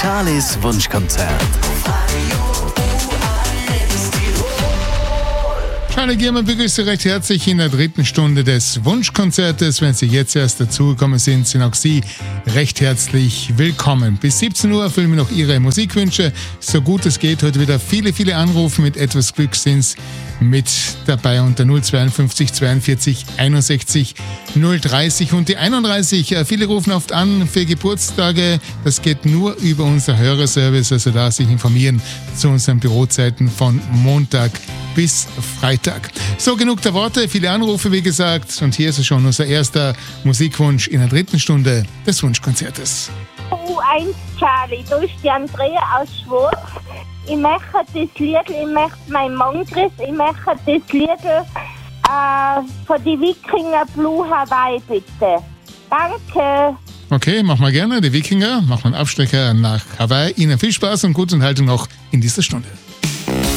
Kalis Wunschkonzert. Charlie Giermann begrüßt Sie recht herzlich in der dritten Stunde des Wunschkonzertes. Wenn Sie jetzt erst dazugekommen sind auch Sie recht herzlich willkommen. Bis 17 Uhr erfüllen wir noch Ihre Musikwünsche. So gut es geht, heute wieder viele Anrufe. Mit etwas Glück sind Sie mit dabei unter 052 42 61 030 und die 31. Viele rufen oft an für Geburtstage. Das geht nur über unser Hörerservice, also da sich informieren zu unseren Bürozeiten von Montag bis Freitag. So, genug der Worte, viele Anrufe, wie gesagt. Und hier ist schon unser erster Musikwunsch in der dritten Stunde des Wunschkonzertes. U1 Charlie, da ist die Andrea aus Schwarz. Ich möchte das Lied, ich möchte meinen Mangris, ich möchte das Lied von die Wikinger Blue Hawaii, bitte. Danke. Okay, machen wir gerne. Die Wikinger, machen wir einen Abstecher nach Hawaii. Ihnen viel Spaß und gute Unterhaltung noch in dieser Stunde.